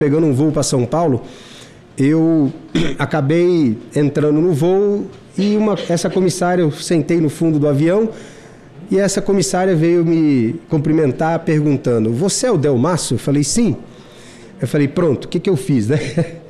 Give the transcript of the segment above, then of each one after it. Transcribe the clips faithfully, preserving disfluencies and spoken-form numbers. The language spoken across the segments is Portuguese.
pegando um voo para São Paulo, eu acabei entrando no voo e uma, essa comissária, eu sentei no fundo do avião e essa comissária veio me cumprimentar perguntando: você é o Delmasso? Eu falei, sim. Eu falei, pronto, o que, que eu fiz, né?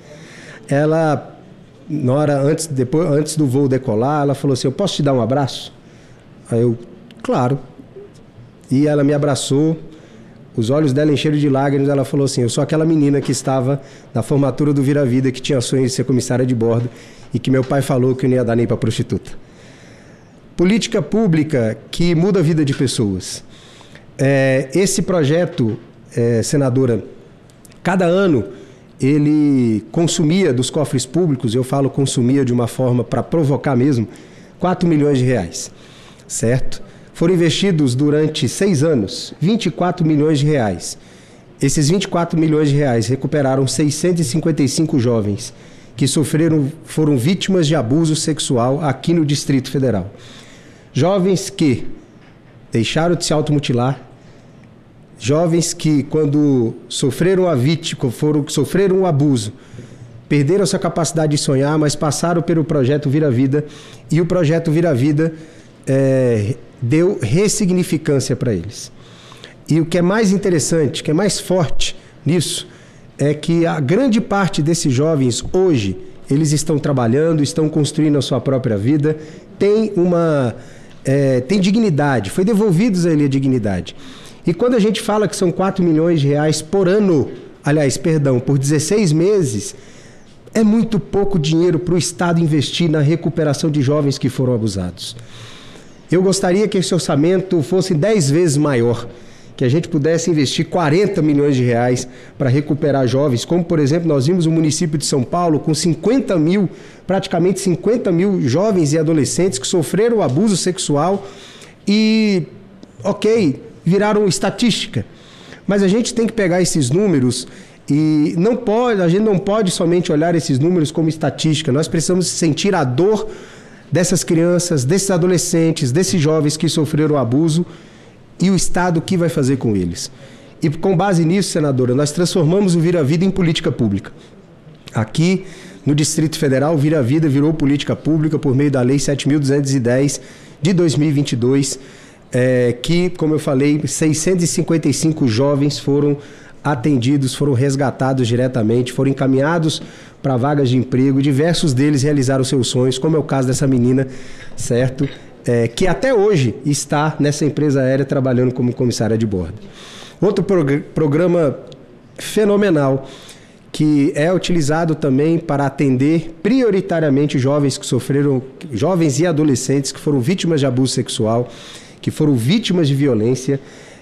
Ela, na hora, antes, depois, antes do voo decolar, ela falou assim: eu posso te dar um abraço? Aí eu, claro. E ela me abraçou. Os olhos dela encheram de lágrimas, ela falou assim: eu sou aquela menina que estava na formatura do Vira Vida, que tinha sonho de ser comissária de bordo e que meu pai falou que eu não ia dar nem para prostituta. Política pública que muda a vida de pessoas. É, esse projeto, é, senadora, cada ano ele consumia dos cofres públicos, eu falo consumia de uma forma para provocar mesmo, quatro milhões de reais, certo? Foram investidos durante seis anos, vinte e quatro milhões de reais. Esses vinte e quatro milhões de reais recuperaram seiscentos e cinquenta e cinco jovens que sofreram, foram vítimas de abuso sexual aqui no Distrito Federal. Jovens que deixaram de se automutilar, jovens que, quando sofreram a vítima, foram, sofreram o abuso, perderam sua capacidade de sonhar, mas passaram pelo projeto Vira Vida, e o projeto Vira Vida é, deu ressignificância para eles. E o que é mais interessante, o que é mais forte nisso, é que a grande parte desses jovens hoje, eles estão trabalhando, estão construindo a sua própria vida, tem uma é, tem dignidade, foi devolvidos a ele a dignidade. E quando a gente fala que são quatro milhões de reais por ano, aliás, perdão, por dezesseis meses, é muito pouco dinheiro para o Estado investir na recuperação de jovens que foram abusados. Eu gostaria que esse orçamento fosse dez vezes maior, que a gente pudesse investir quarenta milhões de reais para recuperar jovens, como, por exemplo, nós vimos o município de São Paulo com cinquenta mil, praticamente cinquenta mil jovens e adolescentes que sofreram abuso sexual e, ok, viraram estatística. Mas a gente tem que pegar esses números e não pode, a gente não pode somente olhar esses números como estatística, nós precisamos sentir a dor dessas crianças, desses adolescentes, desses jovens que sofreram abuso e o Estado o que vai fazer com eles. E com base nisso, senadora, nós transformamos o Vira Vida em política pública. Aqui no Distrito Federal, o Vira Vida virou política pública por meio da Lei sete mil duzentos e dez de dois mil e vinte e dois, é, que, como eu falei, seiscentos e cinquenta e cinco jovens foram atendidos, foram resgatados diretamente, foram encaminhados para vagas de emprego, diversos deles realizaram seus sonhos, como é o caso dessa menina, certo? É, que até hoje está nessa empresa aérea trabalhando como comissária de bordo. Outro prog- programa fenomenal que é utilizado também para atender prioritariamente jovens que sofreram, jovens e adolescentes que foram vítimas de abuso sexual, que foram vítimas de violência,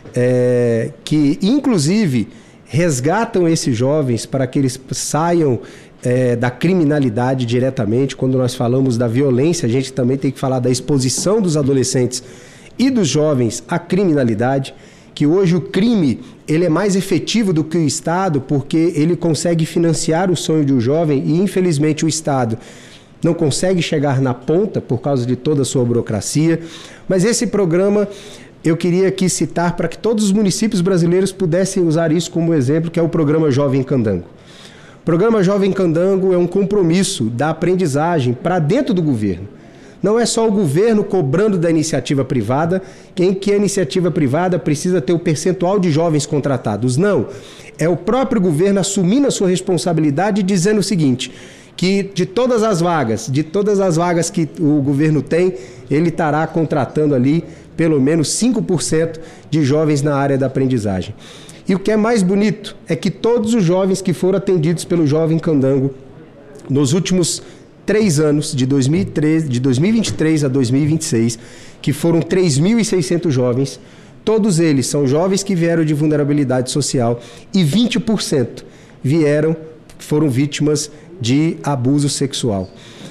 é, que inclusive resgatam esses jovens para que eles saiam É, da criminalidade diretamente. Quando nós falamos da violência, a gente também tem que falar da exposição dos adolescentes e dos jovens à criminalidade, que hoje o crime ele é mais efetivo do que o Estado, porque ele consegue financiar o sonho de um jovem e, infelizmente, o Estado não consegue chegar na ponta por causa de toda a sua burocracia. Mas esse programa eu queria aqui citar para que todos os municípios brasileiros pudessem usar isso como exemplo, que é o programa Jovem Candango. O programa Jovem Candango é um compromisso da aprendizagem para dentro do governo. Não é só o governo cobrando da iniciativa privada, em que a iniciativa privada precisa ter o percentual de jovens contratados. Não, é o próprio governo assumindo a sua responsabilidade e dizendo o seguinte, que de todas as vagas, de todas as vagas que o governo tem, ele estará contratando ali pelo menos cinco por cento de jovens na área da aprendizagem. E o que é mais bonito é que todos os jovens que foram atendidos pelo Jovem Candango nos últimos três anos, de dois mil e treze, de dois mil e vinte e três a dois mil e vinte e seis, que foram três mil e seiscentos jovens, todos eles são jovens que vieram de vulnerabilidade social e vinte por cento vieram, foram vítimas de abuso sexual.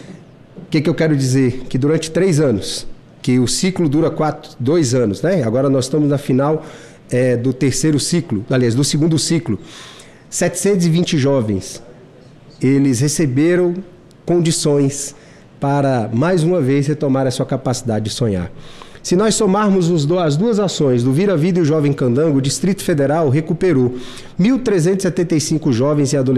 O que, que eu quero dizer? Que durante três anos, que o ciclo dura quatro, dois anos, né? Agora nós estamos na final É, do terceiro ciclo, aliás, do segundo ciclo, setecentos e vinte jovens, eles receberam condições para, mais uma vez, retomar a sua capacidade de sonhar. Se nós somarmos os do, as duas ações, do Vira Vida e o Jovem Candango, o Distrito Federal recuperou mil trezentos e setenta e cinco jovens e adolescentes